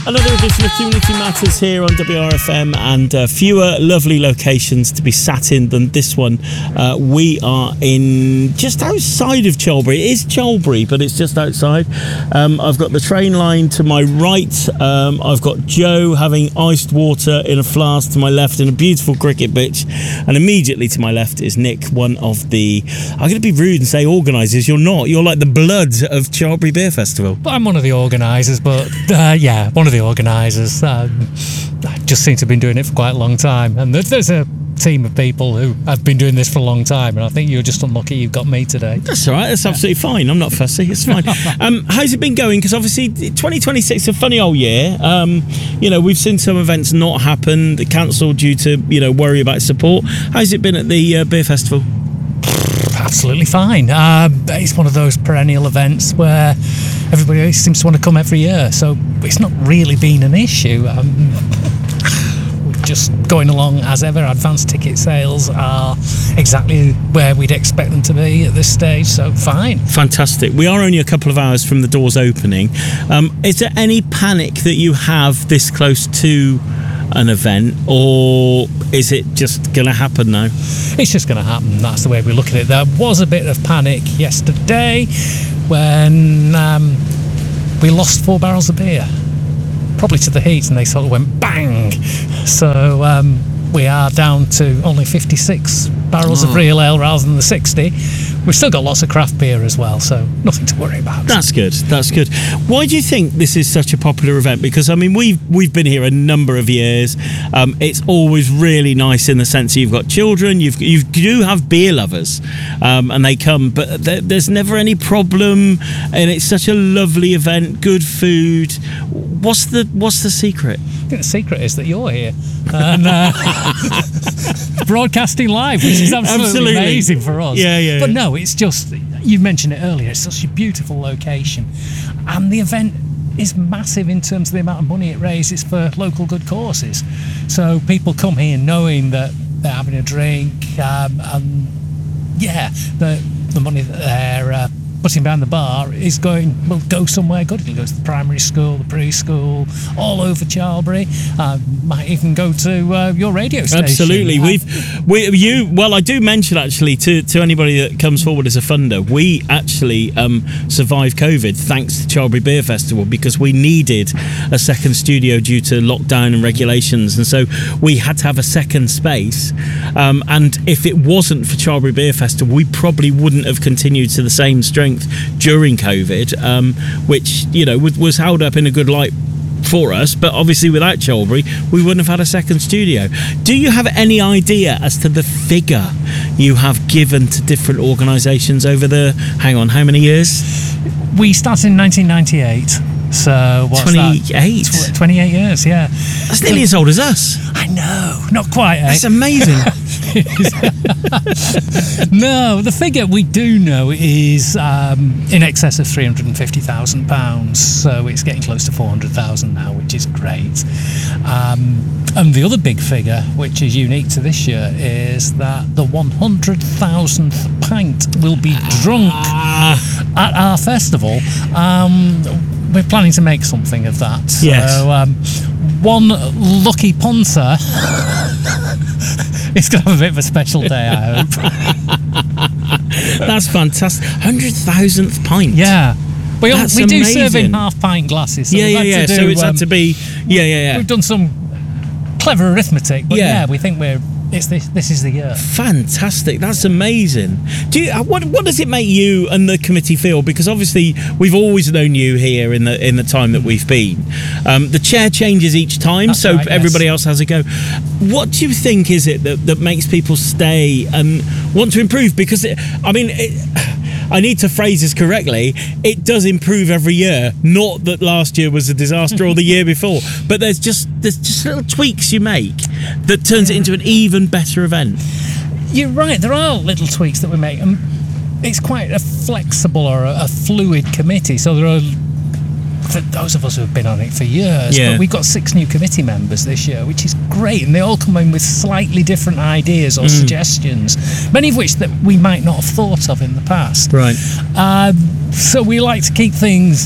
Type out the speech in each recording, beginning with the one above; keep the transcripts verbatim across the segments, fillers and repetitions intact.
Another edition of Community Matters here on W R F M, and uh, fewer lovely locations to be sat in than this one. Uh, we are in just outside of Cholbury. It is Cholbury, but it's just outside. Um, I've got the train line to my right. Um, I've got Joe having iced water in a flask to my left in a beautiful cricket pitch. And immediately to my left is Nick, one of the, I'm going to be rude and say organisers. You're not. You're like the blood of Cholbury Beer Festival. Well, I'm one of the organisers, but uh, yeah, one of the organisers. Um, I just seem to have been doing it for quite a long time, and there's, there's a team of people who have been doing this for a long time, and I think you're just unlucky you've got me today. That's all right. That's absolutely fine. I'm not fussy. It's fine. um, how's it been going? Because obviously twenty twenty-six is a funny old year. Um, you know, we've seen some events not happen, cancelled due to, you know, worry about support. How's it been at the uh, beer festival? Absolutely fine. Uh, it's one of those perennial events where everybody seems to want to come every year, so it's not really been an issue. Um, we're just going along as ever. Advanced ticket sales are exactly where we'd expect them to be at this stage, so fine. Fantastic. We are only a couple of hours from the doors opening. Um, is there any panic that you have this close to an event, or is it just going to happen now? It's just going to happen. That's the way we look at it. There was a bit of panic yesterday when um, we lost four barrels of beer, probably to the heat, and they sort of went bang. So um, we are down to only fifty-six barrels oh. of real ale rather than the sixty. We've still got lots of craft beer as well, so nothing to worry about. That's good. That's good. Why do you think this is such a popular event? Because I mean, we've we've been here a number of years. Um, it's always really nice in the sense that you've got children, you've you do have beer lovers, um, and they come, but there, there's never any problem, and it's such a lovely event. Good food. What's the what's the secret? I think the secret is that you're here and uh, broadcasting live, which is absolutely, absolutely amazing for us. Yeah, yeah. But no, it's just, you mentioned it earlier, it's such a beautiful location, and the event is massive in terms of the amount of money it raises for local good causes. So people come here knowing that they're having a drink, um, and yeah, the the money that they're uh, putting behind the bar is going, will go somewhere good. It'll go to the primary school, the preschool, all over Cholbury. Uh, might even go to uh, your radio station. Absolutely. Uh, We've, we, you. Well, I do mention actually to, to anybody that comes forward as a funder, we actually um, survived COVID thanks to Cholbury Beer Festival, because we needed a second studio due to lockdown and regulations, and so we had to have a second space. Um, and if it wasn't for Cholbury Beer Festival, we probably wouldn't have continued to the same strength during COVID, um, which, you know, was, was held up in a good light for us, but obviously without Cholbury we wouldn't have had a second studio. Do you have any idea as to the figure you have given to different organisations over the, hang on, how many years? We started in nineteen ninety-eight, so what's twenty-eight? that? Tw- twenty-eight years, yeah. That's nearly as old as us. I know, not quite, eh? That's amazing. No, the figure we do know is um, in excess of three hundred fifty thousand pounds, so it's getting close to four hundred thousand now, which is great. Um, and the other big figure, which is unique to this year, is that the one hundred thousandth pint will be drunk ah. at our festival. Um, we're planning to make something of that. Yes. So, um, one lucky punter is going to have a bit of a special day, I hope. That's fantastic. one hundred thousandth pint. Yeah. We, That's we do amazing. serve in half pint glasses. So yeah, yeah, yeah. Do, so it's um, had to be. Yeah, yeah, yeah. We've done some clever arithmetic, but yeah, Yeah. we think we're. It's this. This is the year. Fantastic! That's amazing. Do you, what? What does it make you and the committee feel? Because obviously we've always known you here in the in the time that we've been. Um, the chair changes each time, That's so right, everybody yes. else has a go. What do you think is it that, that makes people stay and want to improve? Because it, I mean. It, I need to phrase this correctly. It does improve every year. Not that last year was a disaster or the year before, but there's just there's just little tweaks you make that turns it into an even better event. You're right. There are little tweaks that we make, and it's quite a flexible or a, a fluid committee. So there are, for those of us who have been on it for years, Yeah. but we've got six new committee members this year, which is great, and they all come in with slightly different ideas or mm. suggestions, many of which that we might not have thought of in the past. Right. Um, so we like to keep things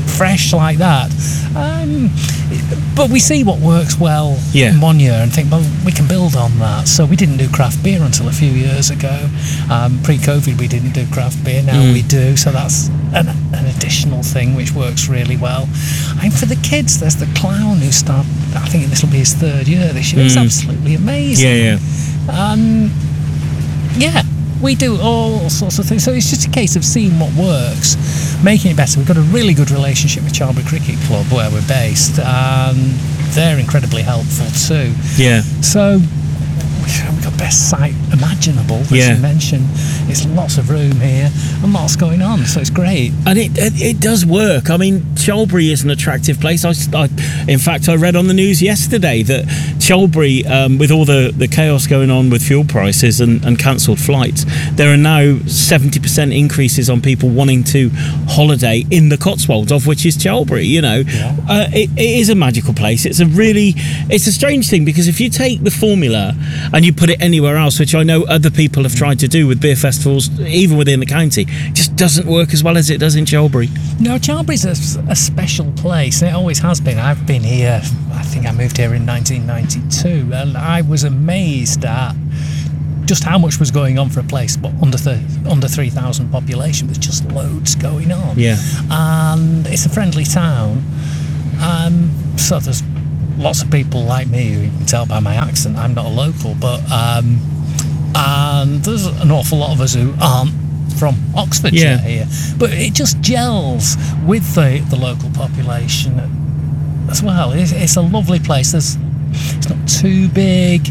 fresh like that. Um, but we see what works well Yeah. in one year and think, well, we can build on that. So we didn't do craft beer until a few years ago. Um, pre-COVID, we didn't do craft beer. Now Mm. we do. So that's an, an additional thing which works really well. And for the kids, there's the clown who started, I think this will be his third year this year. It's Mm. absolutely amazing. Yeah, yeah. Um, yeah, we do all sorts of things. So it's just a case of seeing what works, making it better. We've got a really good relationship with Charlbury Cricket Club where we're based, and they're incredibly helpful too. Yeah. So we've got best site imaginable, as Yeah. you mentioned. It's lots of room here and lots going on, so it's great. And it, it it does work. I mean, Charlbury is an attractive place. I, I, in fact, I read on the news yesterday that Charlbury, um, with all the, the chaos going on with fuel prices and, and cancelled flights, there are now seventy percent increases on people wanting to holiday in the Cotswolds, of which is Charlbury. You know, Yeah. uh, it, it is a magical place. It's a really, it's a strange thing, because if you take the formula and you put it anywhere else, which I know other people have tried to do with beer festivals, even within the county, it just doesn't work as well as it does in Charlbury. No, Charlbury's a, a special place. It always has been. I've been here, I think I moved here in nineteen ninety-two, and I was amazed at just how much was going on for a place but under th- under three thousand population. There's just loads going on. Yeah. And it's a friendly town. Um, so there's lots of people like me who you can tell by my accent I'm not a local, but um, and there's an awful lot of us who aren't from Oxfordshire Yeah. here, but it just gels with the, the local population as well. It's, it's a lovely place. There's, it's not too big,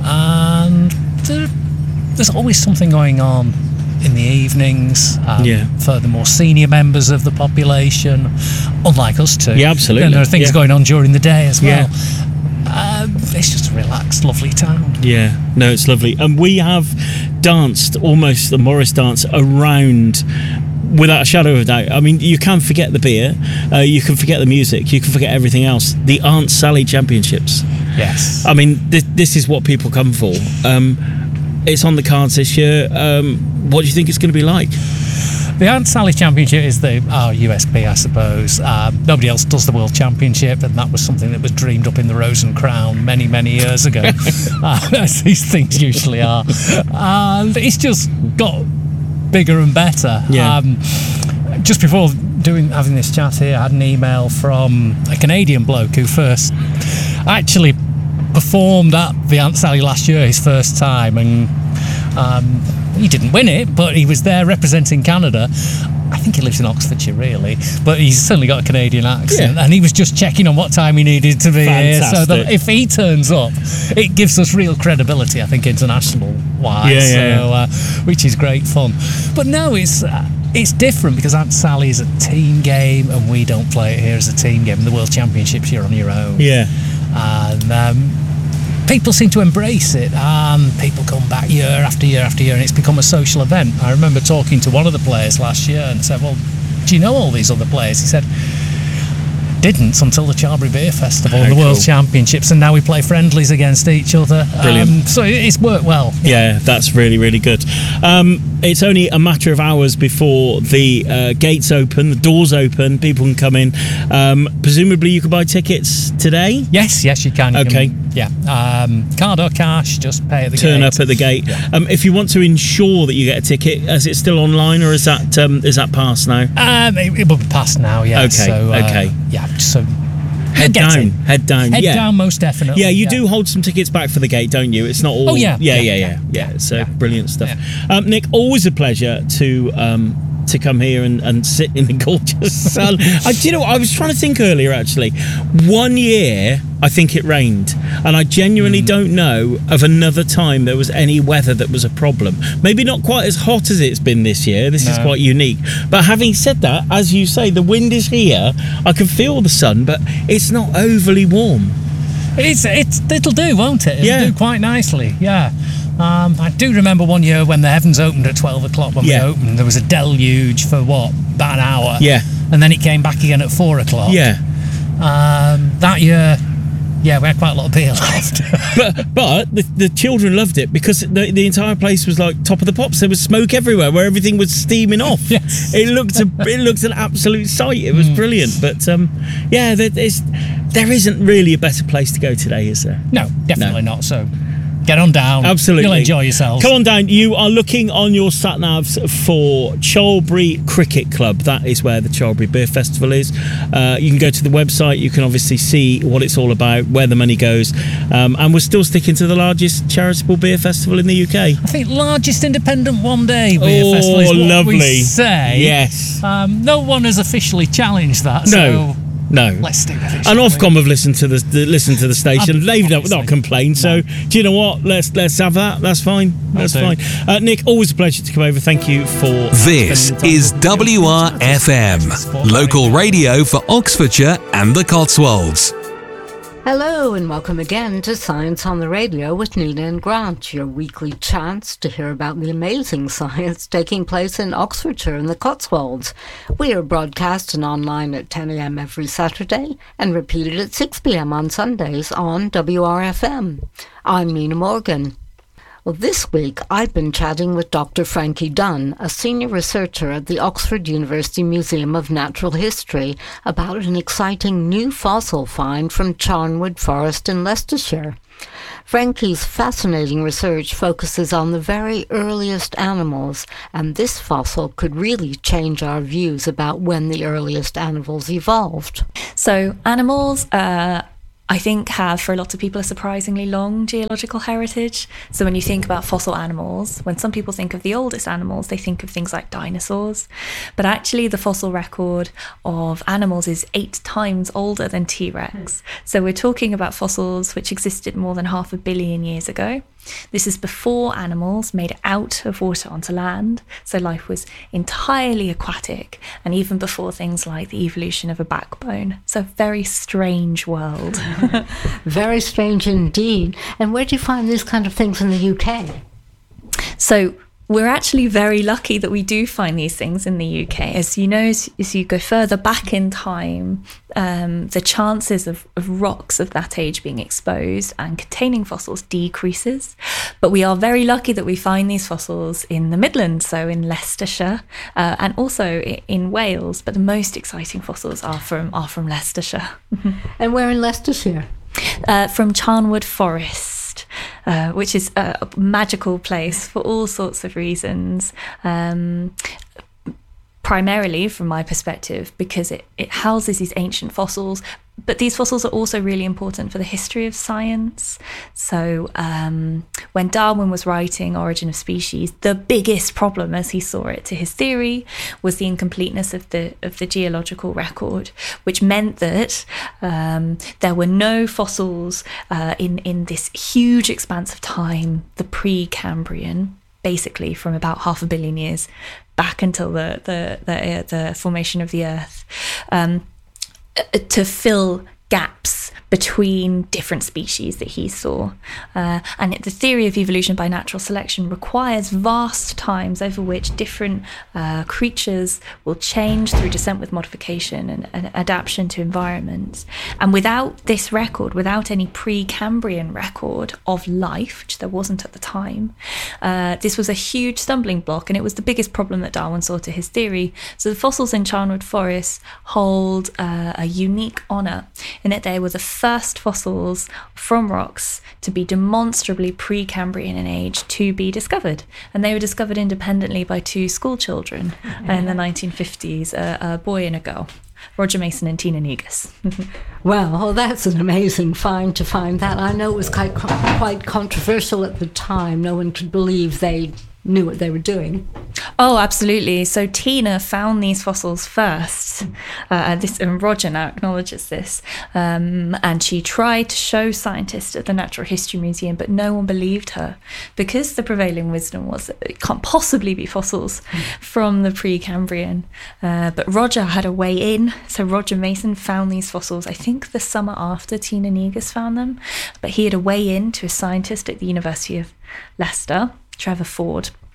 and there, there's always something going on in the evenings. Um, Yeah. For the more senior members of the population, unlike us two. Yeah, absolutely. And there are things Yeah. going on during the day as Yeah. well. Um, it's just a relaxed, lovely town. Yeah, no, it's lovely. And we have danced almost the Morris dance around without a shadow of a doubt. I mean, you can forget the beer, uh, you can forget the music, you can forget everything else. The Aunt Sally Championships. Yes. I mean, this, this is what people come for. Um, it's on the cards this year. Um, what do you think it's going to be like? The Aunt Sally Championship is the our U S P, I suppose. Um, nobody else does the World Championship, and that was something that was dreamed up in the Rose and Crown many, many years ago, uh, as these things usually are. And it's just got bigger and better. Yeah. Um, just before doing having this chat here, I had an email from a Canadian bloke who first actually performed at the Aunt Sally last year, his first time, and um, he didn't win it, but he was there representing Canada. I think he lives in Oxfordshire, really, but he's certainly got a Canadian accent, Yeah. and he was just checking on what time he needed to be here, so that Fantastic. if he turns up, it gives us real credibility, I think, international wise. Yeah, yeah, so, uh, which is great fun. But no, it's uh, it's different because Aunt Sally is a team game, and we don't play it here as a team game. The World Championships, you're on your own. Yeah. And um, people seem to embrace it, and people come back year after year after year, and it's become a social event. I remember talking to one of the players last year and said, well, do you know all these other players? He said, didn't until the Charlbury Beer Festival and How the World cool. Championships, and now we play friendlies against each other. Brilliant. Um, so it- it's worked well. Yeah, that's really, really good. Um, it's only a matter of hours before the uh, gates open, the doors open, people can come in. Um, presumably you can buy tickets today? Yes, yes, you can. You Okay. can- yeah. Um, card or cash, just pay at the Turn gate. up at the gate. Um, if you want to ensure that you get a ticket, is it still online, or is that um, is that past now? Um, it, it will be past now, yeah. Okay, So, uh, okay. Yeah, so Head get down, in. head down. Head yeah. down, most definitely. Yeah, you do hold some tickets back for the gate, don't you? It's not all. Oh, yeah. yeah, Yeah, yeah, yeah, yeah. yeah. It's uh, Yeah. brilliant stuff. Um, Nick, always a pleasure to um, to come here and, and sit in the gorgeous sun. I, do you know what? I was trying to think earlier. Actually, one year I think it rained, and I genuinely Mm. don't know of another time there was any weather that was a problem. Maybe not quite as hot as it's been this year. This is No. quite unique. But having said that, as you say, the wind is here. I can feel the sun, but it's not overly warm. It's, it's, it'll do, won't it? It'll Yeah. do quite nicely, yeah. Um, I do remember one year when the heavens opened at twelve o'clock when Yeah. we opened. There was a deluge for, what, about an hour? Yeah. And then it came back again at four o'clock. Yeah. Um, that year, Yeah, we had quite a lot of beer left. but but the, the children loved it because the, the entire place was like top of the pops. There was smoke everywhere where everything was steaming off. Yes. It looked a, it looked an absolute sight. It was mm. brilliant. But um, yeah, there, there's, there isn't really a better place to go today, is there? No, definitely no. not. So get on down. Absolutely. You'll enjoy yourselves. Come on down. You are looking on your sat-navs for Charlbury Cricket Club. That is where the Charlbury Beer Festival is. Uh, you can go to the website. You can obviously see what it's all about, where the money goes. Um, and we're still sticking to the largest charitable beer festival in the U K. I think largest independent one-day beer oh, festival is what lovely. we say. Yes. Um, no one has officially challenged that. No. So No, let's stick with it. And Ofcom have listened to the, the listen to the station. Um, They've not, not complained. So No. do you know what? Let's let's have that. That's fine. That's I'll fine. Uh, Nick, always a pleasure to come over. Thank you for. This spending the time is with me. W R F M, local radio for Oxfordshire and the Cotswolds. Hello and welcome again to Science on the Radio with Nina and Grant, your weekly chance to hear about the amazing science taking place in Oxfordshire and the Cotswolds. We are broadcast and online at ten a.m. every Saturday and repeated at six p.m. on Sundays on W R F M. I'm Nina Morgan. Well, this week I've been chatting with Doctor Frankie Dunn, a senior researcher at the Oxford University Museum of Natural History, about an exciting new fossil find from Charnwood Forest in Leicestershire. Frankie's fascinating research focuses on the very earliest animals, and this fossil could really change our views about when the earliest animals evolved. So animals uh I think have, for a lot of people, a surprisingly long geological heritage. So when you think about fossil animals, when some people think of the oldest animals, they think of things like dinosaurs. But actually the fossil record of animals is eight times older than T-Rex. So we're talking about fossils which existed more than half a billion years ago. This is before animals made it out of water onto land, so life was entirely aquatic, and even before things like the evolution of a backbone. So very strange world. Very strange indeed. And where do you find these kind of things in the U K? So we're actually very lucky that we do find these things in the U K. As you know, as, as you go further back in time, um, the chances of, of rocks of that age being exposed and containing fossils decreases. But we are very lucky that we find these fossils in the Midlands, so in Leicestershire, uh, and also in Wales. But the most exciting fossils are from are from Leicestershire. And where in Leicestershire? Uh, from Charnwood Forest. Uh, which is a magical place for all sorts of reasons. Um, primarily, from my perspective, because it, it houses these ancient fossils, but these fossils are also really important for the history of science. So um, when Darwin was writing Origin of Species, the biggest problem, as he saw it, to his theory was the incompleteness of the of the geological record, which meant that um, there were no fossils uh, in, in this huge expanse of time, the Precambrian, basically from about half a billion years back until the the the, uh, the formation of the Earth, um, to fill gaps between different species that he saw. Uh, and the theory of evolution by natural selection requires vast times over which different uh, creatures will change through descent with modification and, and adaptation to environments. And without this record, without any Precambrian record of life, which there wasn't at the time, uh, this was a huge stumbling block, and it was the biggest problem that Darwin saw to his theory. So the fossils in Charnwood Forest hold uh, a unique honour in that they were the first fossils from rocks to be demonstrably Precambrian in age to be discovered. And they were discovered independently by two school children in the nineteen fifties, a, a boy and a girl, Roger Mason and Tina Negus. Well, that's an amazing find to find that. I know it was quite, quite controversial at the time. No one could believe they knew what they were doing. Oh, absolutely. So Tina found these fossils first. Uh, this, and Roger now acknowledges this. Um, and she tried to show scientists at the Natural History Museum, but no one believed her because the prevailing wisdom was that it can't possibly be fossils mm. from the Precambrian. Uh, but Roger had a way in. So Roger Mason found these fossils, I think the summer after Tina Negus found them. But he had a way in to a scientist at the University of Leicester, Trevor Ford,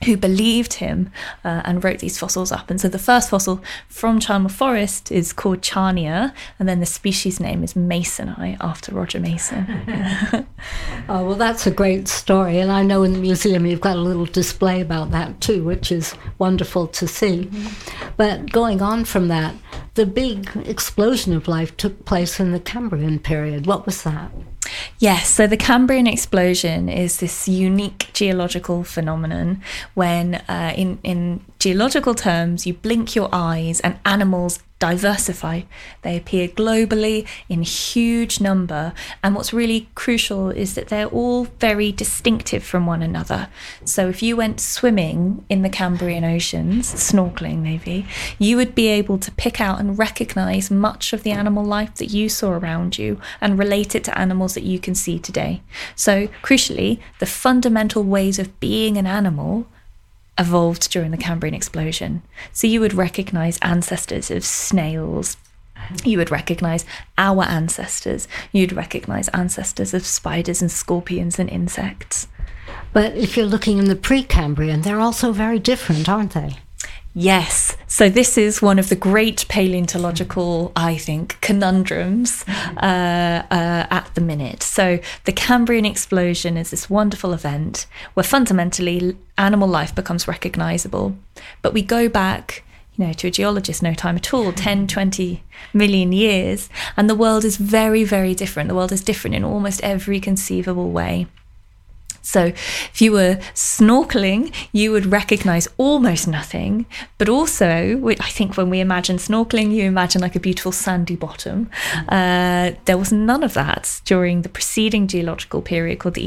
who believed him uh, and wrote these fossils up. And so the first fossil from Charnwood Forest is called Charnia, and then the species name is masoni, after Roger Mason. Oh, well, that's a great story. And I know in the museum you've got a little display about that too, which is wonderful to see. Mm-hmm. But going on from that, the big explosion of life took place in the Cambrian period. What was that? Yes, so the Cambrian explosion is this unique geological phenomenon when, uh, in, in geological terms, you blink your eyes and animals diversify. They appear globally in huge number, and what's really crucial is that they're all very distinctive from one another. So if you went swimming in the Cambrian oceans, snorkeling maybe, you would be able to pick out and recognize much of the animal life that you saw around you and relate it to animals that you can see today. So crucially, the fundamental ways of being an animal evolved during the Cambrian explosion. So you would recognize ancestors of snails, you would recognize our ancestors, you'd recognize ancestors of spiders and scorpions and insects. But if you're looking in the Precambrian, they're also very different, aren't they? Yes. So this is one of the great paleontological, I think, conundrums uh, uh, at the minute. So the Cambrian explosion is this wonderful event where fundamentally animal life becomes recognizable. But we go back, you know, to a geologist, no time at all, ten, twenty million years, and the world is very, very different. The world is different in almost every conceivable way. So if you were snorkeling, you would recognize almost nothing, but also, I think when we imagine snorkeling, you imagine like a beautiful sandy bottom. Uh, there was none of that during the preceding geological period called the